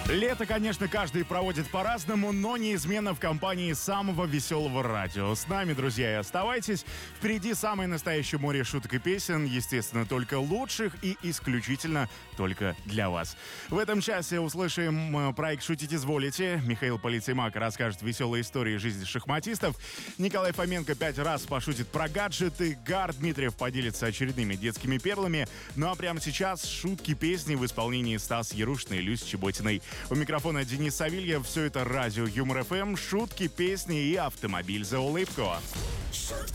Лето, конечно, каждый проводит по-разному, но неизменно в компании самого веселого радио. С нами, друзья, и оставайтесь. Впереди самое настоящее море шуток и песен, естественно, только лучших и исключительно только для вас. В этом часе услышим проект «Шутить изволите». Михаил Полицеймак расскажет веселые истории жизни шахматистов. Николай Фоменко 5 раз пошутит про гаджеты. Гар Дмитриев поделится очередными детскими перлами. Ну а прямо сейчас шутки-песни в исполнении Стас Ярушиной и Люси Чеботиной. У микрофона Денис Савельев. Все это радио Юмор ФМ, шутки, песни и автомобиль за улыбку. Шутки